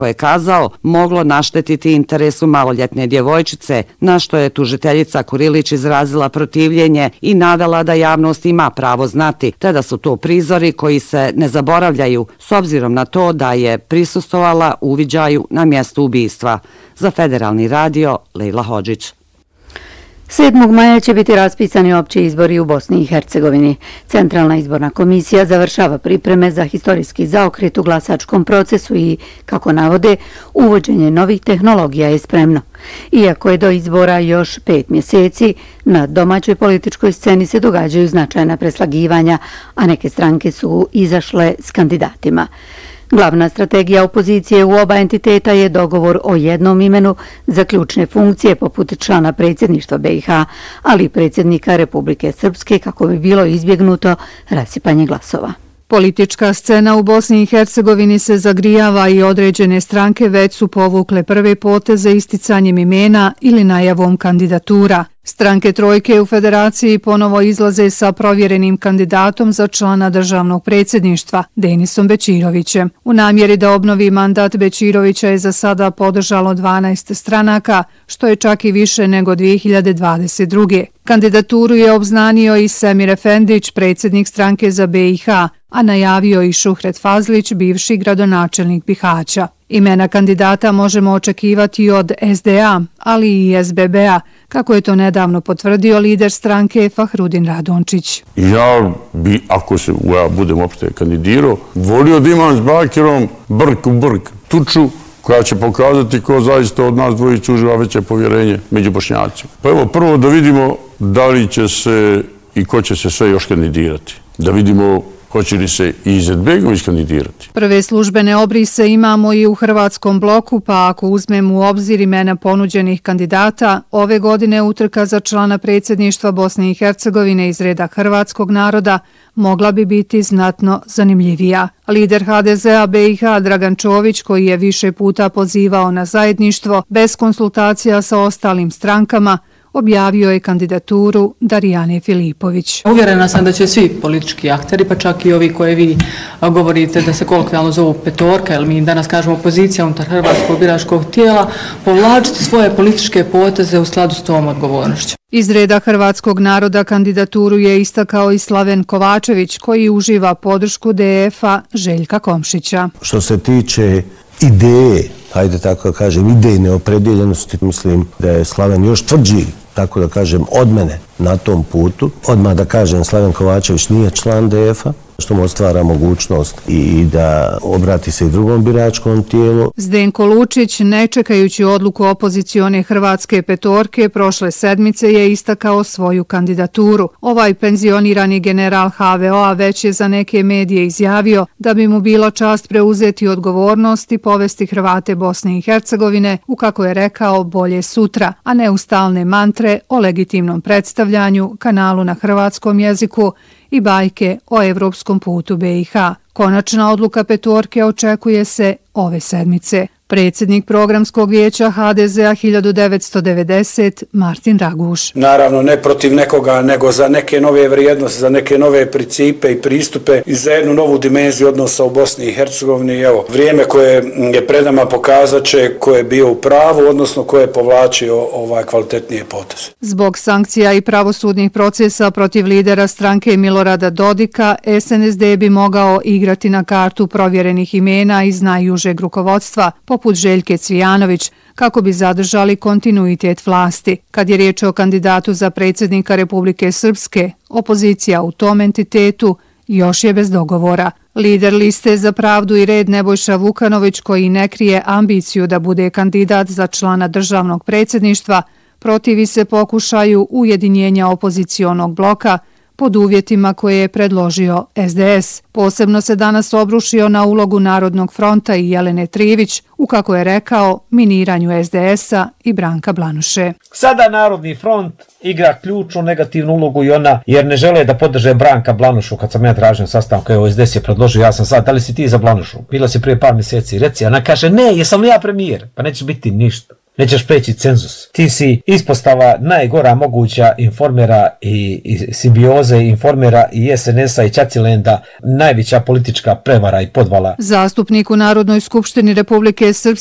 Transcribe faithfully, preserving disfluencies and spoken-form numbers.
koje je kazao moglo naštetiti interesu maloljetne djevojčice, na što je tužiteljica Kurilić izrazila protivljenje i navela da javnost ima pravo znati, te da su to prizori koji se ne zaboravljaju s obzirom na to da je prisustvovala uviđaju na mjestu ubistva. Za Federalni radio, Lejla Hodžić. sedmog maja će biti raspisani opći izbori u Bosni i Hercegovini. Centralna izborna komisija završava pripreme za historijski zaokret u glasačkom procesu i, kako navode, uvođenje novih tehnologija je spremno. Iako je do izbora još pet mjeseci, na domaćoj političkoj sceni se događaju značajna preslagivanja, a neke stranke su izašle s kandidatima. Glavna strategija opozicije u oba entiteta je dogovor o jednom imenu za ključne funkcije poput člana predsjedništva B i H, ali i predsjednika Republike Srpske kako bi bilo izbjegnuto rasipanje glasova. Politička scena u Bosni i Hercegovini se zagrijava i određene stranke već su povukle prve poteze isticanjem imena ili najavom kandidatura. Stranke trojke u federaciji ponovo izlaze sa provjerenim kandidatom za člana državnog predsjedništva, Denisom Bećirovićem. U namjeri da obnovi mandat Bećirovića je za sada podržalo dvanaest stranaka, što je čak i više nego dvije hiljade dvadeset druge. Kandidaturu je obznanio i Semir Efendić, predsjednik stranke za B i H, a najavio i Šuhret Fazlić, bivši gradonačelnik Bihaća. Imena kandidata možemo očekivati od S D A, ali i S B B-a, kako je to nedavno potvrdio lider stranke Fahrudin Radončić. Ja bi, ako se ja budem opet kandidirao, volio da imam s Bakirom brk u brk tuču koja će pokazati ko zaista od nas dvojica uživa veće povjerenje među Bošnjacima. Pa evo, prvo da vidimo da li će se i ko će se sve još kandidirati. Da vidimo hoće li se i Izetbegović kandidirati. Prve službene obrise imamo i u hrvatskom bloku, pa ako uzmemo u obzir imena ponuđenih kandidata, ove godine utrka za člana predsjedništva Bosne i Hercegovine iz reda hrvatskog naroda mogla bi biti znatno zanimljivija. Lider H D Z-a B i H Dragan Čović, koji je više puta pozivao na zajedništvo bez konsultacija sa ostalim strankama, objavio je kandidaturu Darijane Filipović. Uvjerena sam da će svi politički akteri, pa čak i ovi koje vi govorite da se kolokvijalno zovu petorka, jer mi danas kažemo opozicija unutar hrvatskog biračkog tijela, povlačiti svoje političke poteze u skladu s tom odgovornošću. Iz reda hrvatskog naroda kandidaturu je istakao i Slaven Kovačević, koji uživa podršku D F-a Željka Komšića. Što se tiče ideje, hajde tako da kažem, idejne opredjeljenosti, mislim da je Slaven još tvrđi, tako da kažem, od mene na tom putu. Odmah da kažem, Slaven Kovačević nije član D F-a, što mu otvara mogućnost i da obrati se i drugom biračkom tijelu. Zdenko Lučić, ne čekajući odluku opozicione hrvatske petorke, prošle sedmice je istakao svoju kandidaturu. Ovaj penzionirani general H V O-a već je za neke medije izjavio da bi mu bila čast preuzeti odgovornost i povesti Hrvate Bosne i Hercegovine u, kako je rekao, bolje sutra, a ne u stalne mantre o legitimnom predstavljanju, kanalu na hrvatskom jeziku i bajke o evropskom putu B i H. Konačna odluka petorke očekuje se ove sedmice. Predsjednik programskog vijeća H D Z-a hiljadu devetsto devedeset Martin Raguš. Naravno ne protiv nekoga, nego za neke nove vrijednosti, za neke nove principe i pristupe i za jednu novu dimenziju odnosa u Bosni i Hercegovini. Evo, vrijeme koje je pred nama pokazat će ko je bio u pravu, odnosno ko je povlačio ovaj kvalitetnije poteze. Zbog sankcija i pravosudnih procesa protiv lidera stranke Milorada Dodika, S N S D bi mogao igrati na kartu provjerenih imena iz najužeg rukovodstva, poput Željke Cvijanović, kako bi zadržali kontinuitet vlasti. Kad je riječ o kandidatu za predsjednika Republike Srpske, opozicija u tom entitetu još je bez dogovora. Lider liste Za pravdu i red Nebojša Vukanović, koji ne krije ambiciju da bude kandidat za člana državnog predsjedništva, protivi se pokušaju ujedinjenja opozicionog bloka pod uvjetima koje je predložio S D S. Posebno se danas obrušio na ulogu Narodnog fronta i Jelene Trivić u, kako je rekao, miniranju S D S-a i Branka Blanuše. Sada Narodni front igra ključnu negativnu ulogu i ona, jer ne žele da podrže Branka Blanušu. Kad sam ja tražen sastanku, evo S D S je predložio, ja sam sad, da li si ti za Blanušu? Bila si prije par mjeseci, reci, ona kaže, ne, jesam li ja premijer? Pa neće biti ništa. nećeš preći cenzus. Ti si ispostava najgora moguća informera i, i simbioze informera i es en es-a i Čacilenda, najveća politička prevara i podvala. Zastupnik u Narodnoj skupštini Republike Srpske